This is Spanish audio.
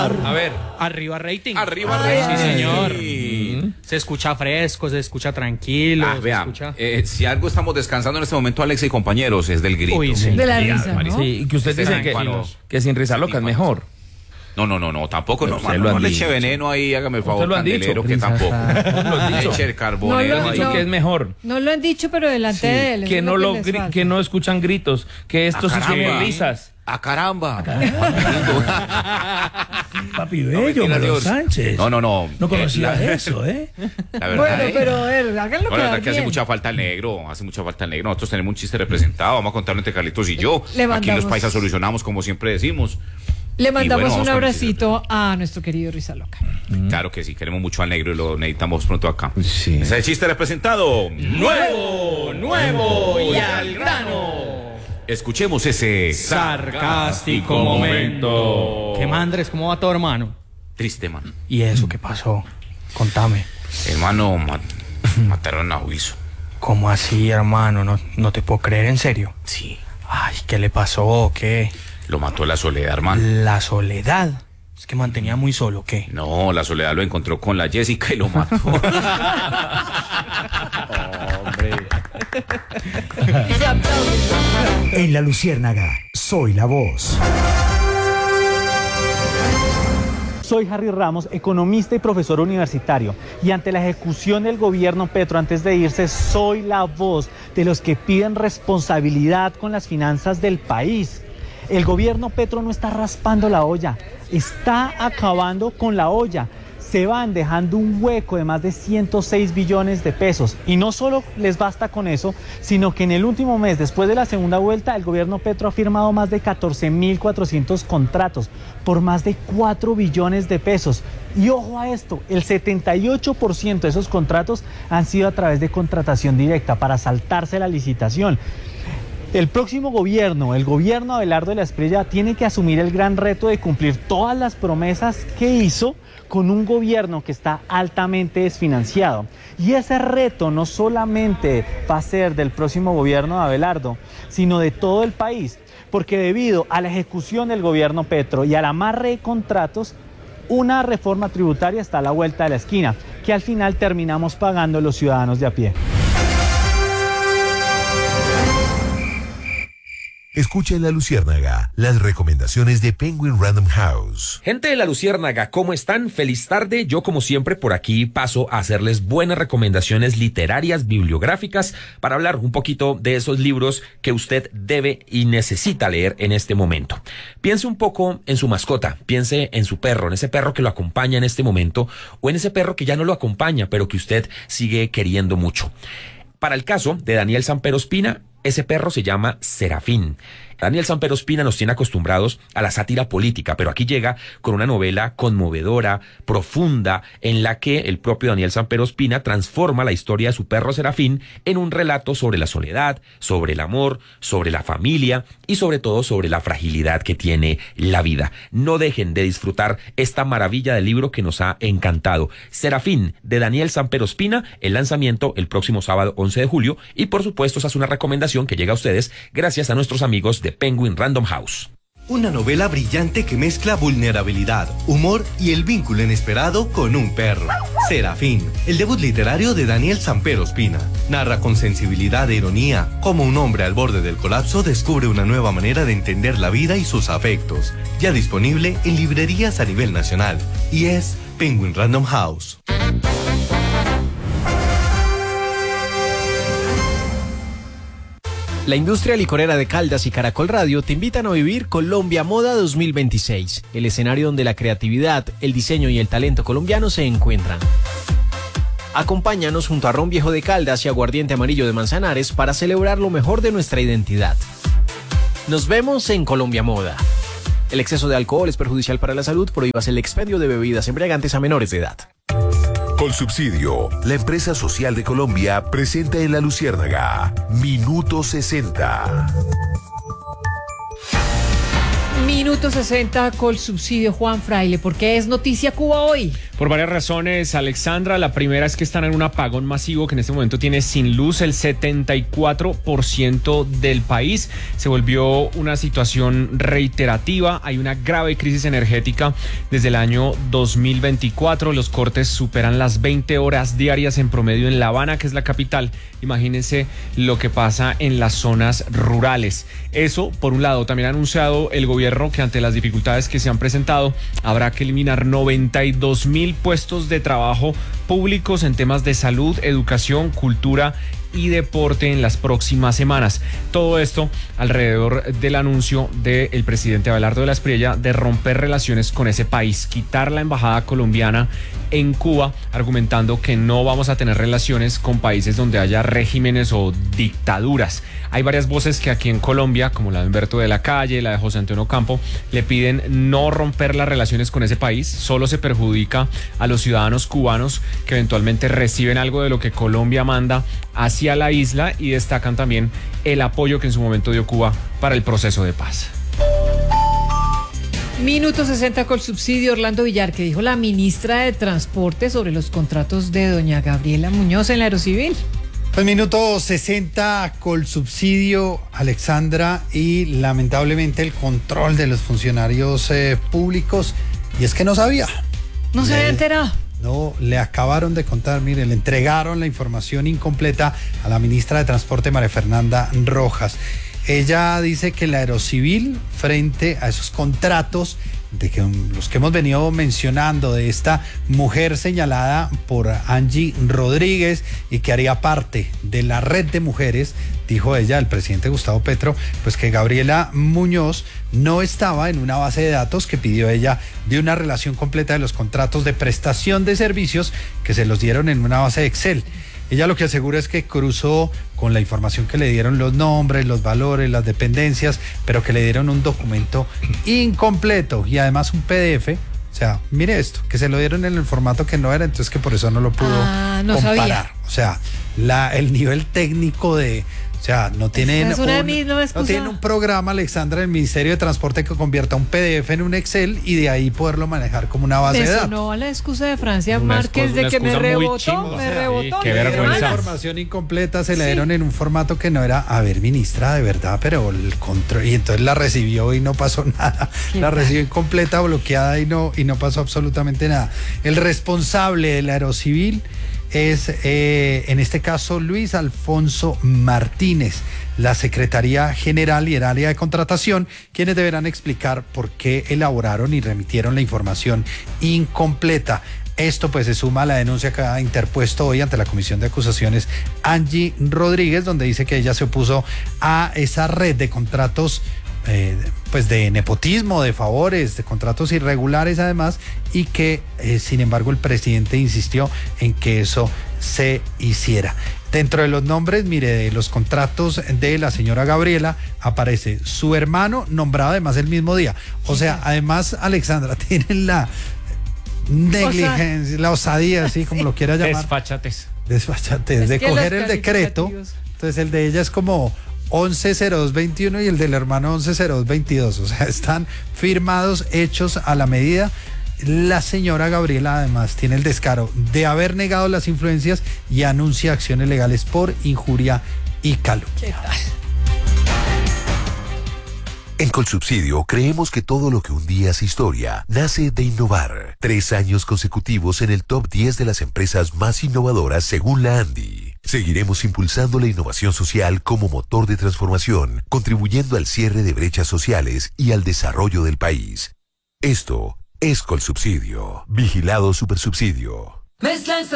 escuchar. A ver. Arriba rating. Arriba rating. Sí, señor. Sí. Se escucha fresco, se escucha tranquilo. Vea, si algo estamos descansando en este momento, Alex y compañeros, es del grito. Uy, sí. De la Ya, risa, Marisa. ¿no? Sí, que usted dice que sin risa loca es mejor. No, tampoco, Pero no, usted mano, lo no han le dicho. eche veneno ahí, hágame el favor, Usted lo han dicho. candelero, que tampoco. Lo han dicho. Eche el carbonero No, ahí. Dicho que es mejor. No lo han dicho, pero delante de él. Que es no lo lo les gri- falta. que no escuchan gritos, que esto sí caramba. tiene risas. ¡A caramba! Papi Bello, mentira, Manuel Dios. Sánchez. No. No conocía eso, ¿eh? La verdad, Bueno, pero a ver, háganlo la quedar verdad que hace bien. mucha falta el negro, Nosotros tenemos un chiste representado, vamos a contarlo entre Carlitos y yo. Le Aquí mandamos- los paisas solucionamos, como siempre decimos. Le mandamos bueno, vamos un con el chiste. abracito a nuestro querido Risa Loca. Claro que sí, queremos mucho al negro y lo necesitamos pronto acá. Sí. Ese es el chiste representado. Nuevo y al grano. Escuchemos ese Sarcástico momento. ¿Qué mandres? ¿Cómo va todo, hermano? Triste, man. ¿Y eso qué pasó? Contame. Hermano, mataron a Wilson. ¿Cómo así, hermano? No te puedo creer, ¿en serio? Sí, Ay, ¿qué le pasó? ¿Qué? lo mató la Soledad, hermano. La soledad. Es que mantenía muy solo, ¿qué? No, la Soledad lo encontró con la Jessica y lo mató. En La Luciérnaga, soy la voz. Soy Harry Ramos, economista y profesor universitario, y ante la ejecución del gobierno Petro antes de irse, soy la voz de los que piden responsabilidad con las finanzas del país. El gobierno Petro no está raspando la olla, está acabando con la olla. Se van dejando un hueco de más de 106 billones de pesos. Y no solo les basta con eso, sino que en el último mes, después de la segunda vuelta, el gobierno Petro ha firmado más de 14.400 contratos por más de 4 billones de pesos. Y ojo a esto, el 78% de esos contratos han sido a través de contratación directa para saltarse la licitación. El próximo gobierno, el gobierno Abelardo de la Espriella, tiene que asumir el gran reto de cumplir todas las promesas que hizo con un gobierno que está altamente desfinanciado. Y ese reto no solamente va a ser del próximo gobierno de Abelardo, sino de todo el país, porque debido a la ejecución del gobierno Petro y al amarre de contratos, una reforma tributaria está a la vuelta de la esquina, que al final terminamos pagando los ciudadanos de a pie. Escucha en La Luciérnaga las recomendaciones de Penguin Random House. Gente de La Luciérnaga, ¿cómo están? Feliz tarde. Yo, como siempre, por aquí paso a hacerles buenas recomendaciones literarias, bibliográficas, para hablar un poquito de esos libros que usted debe y necesita leer en este momento. Piense un poco en su mascota, piense en su perro, en ese perro que lo acompaña en este momento, o en ese perro que ya no lo acompaña, pero que usted sigue queriendo mucho. Para el caso de Daniel Sampero Espina, ese perro se llama Serafín. Daniel Sampero Espina nos tiene acostumbrados a la sátira política, pero aquí llega con una novela conmovedora, profunda, en la que el propio Daniel Sampero Espina transforma la historia de su perro Serafín en un relato sobre la soledad, sobre el amor, sobre la familia y sobre todo sobre la fragilidad que tiene la vida. No dejen de disfrutar esta maravilla de libro que nos ha encantado. Serafín, de Daniel Sampero Espina, el lanzamiento el próximo sábado 11 de julio, y por supuesto esa es una recomendación que llega a ustedes gracias a nuestros amigos de Penguin Random House. Una novela brillante que mezcla vulnerabilidad, humor y el vínculo inesperado con un perro. Serafín, el debut literario de Daniel Sampero Espina. Narra con sensibilidad e ironía cómo un hombre al borde del colapso descubre una nueva manera de entender la vida y sus afectos. Ya disponible en librerías a nivel nacional. Y es Penguin Random House. La industria licorera de Caldas y Caracol Radio te invitan a vivir Colombia Moda 2026, el escenario donde la creatividad, el diseño y el talento colombiano se encuentran. Acompáñanos junto a Ron Viejo de Caldas y Aguardiente Amarillo de Manzanares para celebrar lo mejor de nuestra identidad. Nos vemos en Colombia Moda. El exceso de alcohol es perjudicial para la salud. Prohíbas el expendio de bebidas embriagantes a menores de edad. Colsubsidio, la empresa social de Colombia, presenta en La Luciérnaga Minuto 60. Minuto 60 Colsubsidio, Juan Fraile, porque es noticia Cuba hoy. Por varias razones, Alexandra. La primera es que están en un apagón masivo que en este momento tiene sin luz el 74% del país. Se volvió una situación reiterativa. Hay una grave crisis energética desde el año 2024. Los cortes superan las 20 horas diarias en promedio en La Habana, que es la capital. Imagínense lo que pasa en las zonas rurales. Eso, por un lado, también ha anunciado el gobierno que ante las dificultades que se han presentado, habrá que eliminar 92.000 puestos de trabajo públicos en temas de salud, educación, cultura y deporte en las próximas semanas. Todo esto alrededor del anuncio del presidente Abelardo de la Espriella de romper relaciones con ese país, quitar la embajada colombiana en Cuba, argumentando que no vamos a tener relaciones con países donde haya regímenes o dictaduras. Hay varias voces que aquí en Colombia, como la de Humberto de la Calle, la de José Antonio Campo, le piden no romper las relaciones con ese país. Solo se perjudica a los ciudadanos cubanos que eventualmente reciben algo de lo que Colombia manda hacia la isla, y destacan también el apoyo que en su momento dio Cuba para el proceso de paz. Minuto 60 con subsidio. Orlando Villar, que dijo la ministra de Transporte sobre los contratos de doña Gabriela Muñoz en la Aerocivil. Pues minuto 60 con subsidio, Alexandra, y lamentablemente el control de los funcionarios públicos, y es que no sabía. No se había enterado. No, le acabaron de contar, mire, le entregaron la información incompleta a la ministra de Transporte, María Fernanda Rojas. Ella dice que la Aerocivil, frente a esos contratos de que los que hemos venido mencionando, de esta mujer señalada por Angie Rodríguez y que haría parte de la red de mujeres, dijo ella, el presidente Gustavo Petro, pues que Gabriela Muñoz no estaba en una base de datos que pidió ella de una relación completa de los contratos de prestación de servicios que se los dieron en una base de Excel. Ella lo que asegura es que cruzó con la información que le dieron los nombres, los valores, las dependencias, pero que le dieron un documento incompleto y además un PDF. O sea, mire esto, que se lo dieron en el formato que no era, entonces que por eso no lo pudo no comparar. sabía. O sea, el nivel técnico de... O sea, no tienen, no tienen un programa, Alexandra, del Ministerio de Transporte que convierta un PDF en un Excel y de ahí poderlo manejar como una base de datos. No, la excusa de Francia Márquez de que me rebotó, Qué vergüenza. La información incompleta se la dieron en un formato que no era. A ver, ministra, de verdad, pero el control, y entonces la recibió y no pasó nada. La recibió incompleta, bloqueada y no pasó absolutamente nada. El responsable de la Aerocivil es, en este caso, Luis Alfonso Martínez, la Secretaría General y el área de contratación, quienes deberán explicar por qué elaboraron y remitieron la información incompleta. Esto pues se suma a la denuncia que ha interpuesto hoy ante la Comisión de Acusaciones Angie Rodríguez, donde dice que ella se opuso a esa red de contratos pues de nepotismo, de favores, de contratos irregulares además, y que sin embargo el presidente insistió en que eso se hiciera. Dentro de los nombres, mire, de los contratos de la señora Gabriela aparece su hermano, nombrado además el mismo día. O sea, además, Alexandra, tienen la negligencia, la osadía, así como lo quiera llamar. Desfachatez, de coger el decreto. Entonces el de ella es como 110221 y el del hermano 110222, o sea, están firmados, hechos a la medida. La señora Gabriela además tiene el descaro de haber negado las influencias y anuncia acciones legales por injuria y calumnia. ¿Qué tal? En Colsubsidio creemos que todo lo que un día es historia nace de innovar. 3 años consecutivos en el top 10 de las empresas más innovadoras según la ANDI. Seguiremos impulsando la innovación social como motor de transformación, contribuyendo al cierre de brechas sociales y al desarrollo del país. Esto es Colsubsidio. Vigilado Supersubsidio.